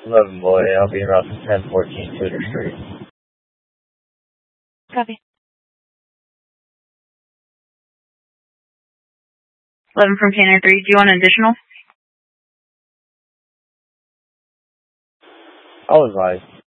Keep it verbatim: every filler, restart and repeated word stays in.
eleven boy, I'll be around ten fourteen Tudor Street. Copy. eleven from Canine three, do you want an additional? I was like,